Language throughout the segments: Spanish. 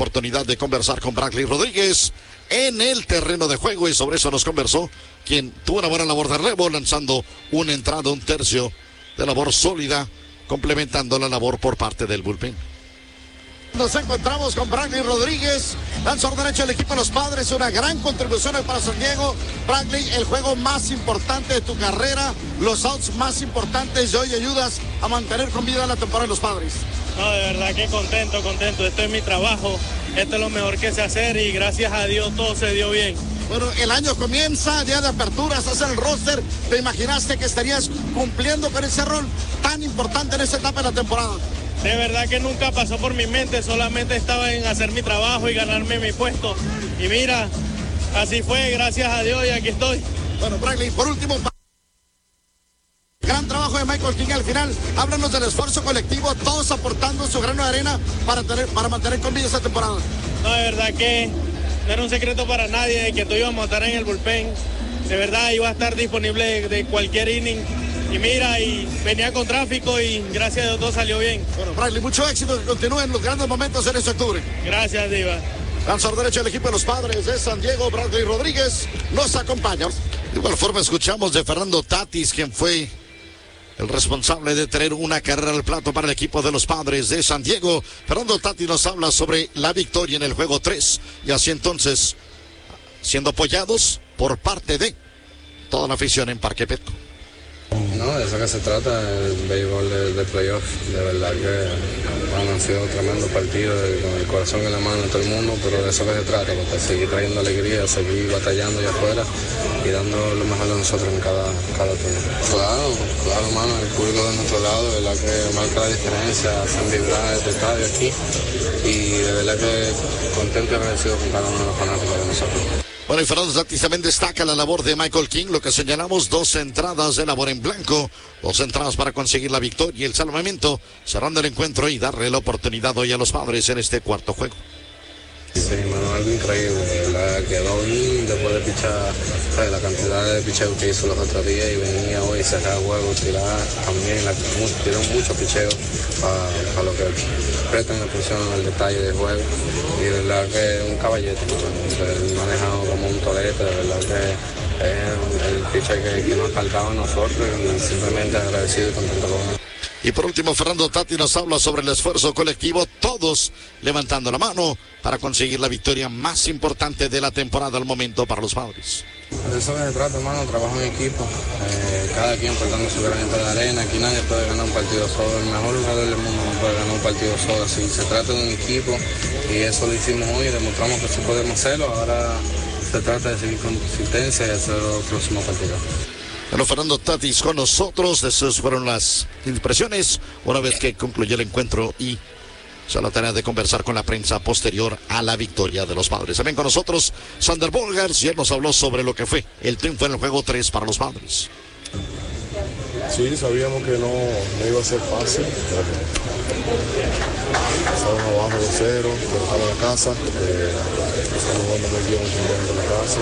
oportunidad de conversar con Bradley Rodríguez en el terreno de juego, y sobre eso nos conversó, quien tuvo una buena labor de relevo, lanzando una entrada, un tercio de labor sólida, complementando la labor por parte del bullpen. Nos encontramos con Bradley Rodríguez, lanzador derecho del equipo de los Padres, una gran contribución para San Diego. Bradley, el juego más importante de tu carrera, los outs más importantes, y hoy ayudas a mantener con vida la temporada de los Padres. No, de verdad que contento, esto es mi trabajo, esto es lo mejor que sé hacer y gracias a Dios todo se dio bien. Bueno, el año comienza, día de apertura, estás en el roster, ¿te imaginaste que estarías cumpliendo con ese rol tan importante en esta etapa de la temporada? De verdad que nunca pasó por mi mente, solamente estaba en hacer mi trabajo y ganarme mi puesto. Y mira, así fue, gracias a Dios, y aquí estoy. Bueno, Bradley, por último, gran trabajo de Michael King al final. Háblanos del esfuerzo colectivo, todos aportando su grano de arena para mantener con vida esta temporada. No, de verdad que no era un secreto para nadie de que tú íbamos a estar en el bullpen. De verdad iba a estar disponible de cualquier inning. Y mira, y venía con tráfico y gracias a Dios todo salió bien. Bueno, Bradley, mucho éxito, que continúen los grandes momentos en este octubre. Gracias, Diva. Lanzador derecho del equipo de los Padres de San Diego, Bradley Rodríguez, nos acompaña. De igual forma escuchamos de Fernando Tatis, quien fue el responsable de tener una carrera al plato para el equipo de los Padres de San Diego. Fernando Tatis nos habla sobre la victoria en el juego 3, y así entonces siendo apoyados por parte de toda la afición en Parque Petco. No, de eso que se trata, el béisbol de playoff. De verdad que han sido tremendos partidos, con el corazón en la mano de todo el mundo, pero de eso que se trata, porque seguir trayendo alegría, seguir batallando allá afuera y dando lo mejor de nosotros en cada turno. Claro, mano, el público de nuestro lado, de verdad que marca la diferencia, hacen vibrar este estadio aquí, y de verdad que contento y agradecido con cada uno de los fanáticos de nosotros. Bueno, y Fernando Tatis también destaca la labor de Michael King, lo que señalamos, 2 entradas de labor en blanco, 2 entradas para conseguir la victoria y el salvamento, cerrando el encuentro y darle la oportunidad hoy a los Padres en este cuarto juego. Sí, mano, algo increíble, la quedó bien después de pichar, ¿sabes? La cantidad de picheo que hizo los otros días, y venía hoy a sacar huevos, tirar también, tiró mucho picheo para lo que prestan atención al detalle del juego, y de verdad que es un caballete, manejado como un tolete, de verdad que es el pitcher que nos faltaba a nosotros, y simplemente agradecido y contento con él. Y por último, Fernando Tatis nos habla sobre el esfuerzo colectivo, todos levantando la mano para conseguir la victoria más importante de la temporada al momento para los Padres. De eso se trata, hermano, trabajo en equipo, cada quien portando su granito de arena. Aquí nadie puede ganar un partido solo, el mejor jugador del mundo no puede ganar un partido solo, así se trata de un equipo, y eso lo hicimos hoy, demostramos que sí podemos hacerlo. Ahora se trata de seguir con consistencia y hacer los próximos partidos. Bueno, Fernando Tatis con nosotros, esas fueron las impresiones una vez que concluyó el encuentro y se la tarea de conversar con la prensa posterior a la victoria de los Padres. También con nosotros Sander Bogaerts, y él nos habló sobre lo que fue el triunfo en el juego 3 para los Padres. Sí, sabíamos que no iba a ser fácil. Estábamos abajo 2-0, pero estamos en la casa. Estamos jugando muy bien en la casa,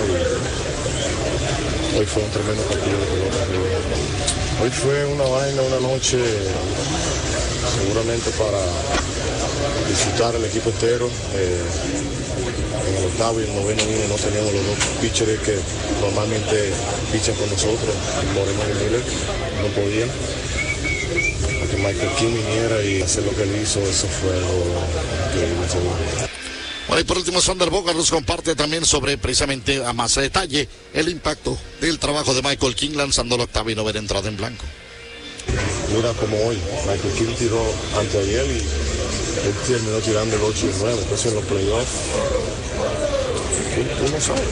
y hoy fue un tremendo partido de pelota. Hoy fue una noche seguramente para disfrutar el equipo entero. En el octavo y el noveno inning no teníamos los 2 pitchers que normalmente pichan con nosotros, Moreno y Miller, no podían. Para que Michael King viniera y hacer lo que él hizo, eso fue algo increíble, seguro. Bueno, y por último, Sander Bogaerts nos comparte también sobre, precisamente a más detalle, el impacto del trabajo de Michael King lanzando la octava y novena entrada en blanco. Mira como hoy, Michael King tiró anteayer y él terminó tirando el 8 y el 9, entonces en los playoffs, tú no sabes.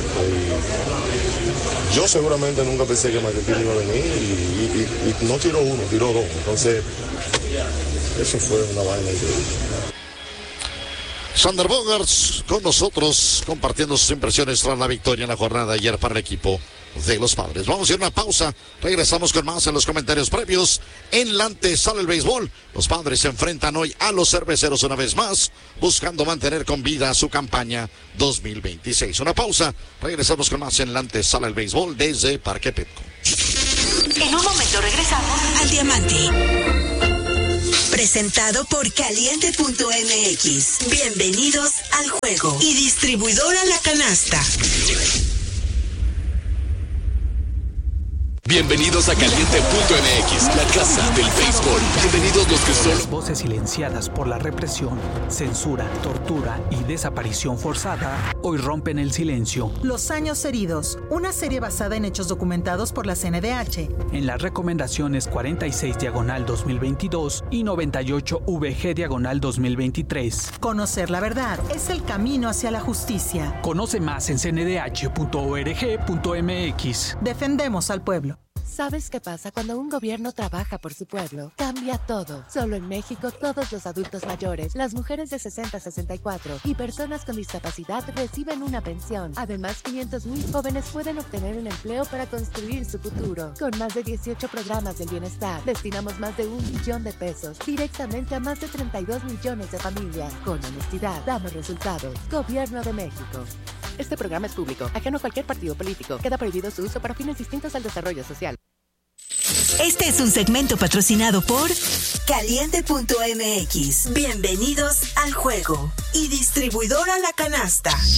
Yo seguramente nunca pensé que Michael King iba a venir y no tiró 1, tiró 2, entonces eso fue una vaina increíble. Sander Bogaerts con nosotros compartiendo sus impresiones tras la victoria en la jornada de ayer para el equipo de los Padres. Vamos a ir a una pausa, regresamos con más en los comentarios previos. En la antesala del béisbol, los Padres se enfrentan hoy a los Cerveceros una vez más, buscando mantener con vida su campaña 2026. Una pausa, regresamos con más en la antesala del béisbol desde Parque Petco. En un momento regresamos al Diamante. Presentado por Caliente.mx. Bienvenidos al juego. Y distribuidora La Canasta. Bienvenidos a Caliente.mx, la casa del béisbol. Bienvenidos los que son... Las voces silenciadas por la represión, censura, tortura y desaparición forzada hoy rompen el silencio. Los años heridos, una serie basada en hechos documentados por la CNDH. En las recomendaciones 46/2022 y 98/VG/2023. Conocer la verdad es el camino hacia la justicia. Conoce más en cndh.org.mx. Defendemos al pueblo. ¿Sabes qué pasa cuando un gobierno trabaja por su pueblo? Cambia todo. Solo en México, todos los adultos mayores, las mujeres de 60 a 64 y personas con discapacidad reciben una pensión. Además, 500,000 jóvenes pueden obtener un empleo para construir su futuro. Con más de 18 programas del bienestar, destinamos más de 1 billón de pesos directamente a más de 32 millones de familias. Con honestidad, damos resultados. Gobierno de México. Este programa es público, ajeno a cualquier partido político. Queda prohibido su uso para fines distintos al desarrollo social. Este es un segmento patrocinado por Caliente.mx. Bienvenidos al juego. Y distribuidora La Canasta.